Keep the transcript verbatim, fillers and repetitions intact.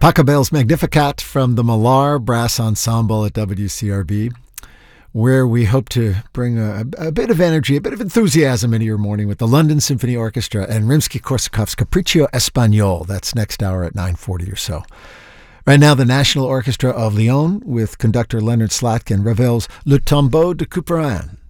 Pachelbel's Magnificat from the Millar Brass Ensemble at W C R B, where we hope to bring a, a bit of energy, a bit of enthusiasm into your morning with the London Symphony Orchestra and Rimsky-Korsakov's Capriccio Espagnol. That's next hour at nine forty or so. Right now, the National Orchestra of Lyon with conductor Leonard Slatkin, Ravel's Le Tombeau de Couperin.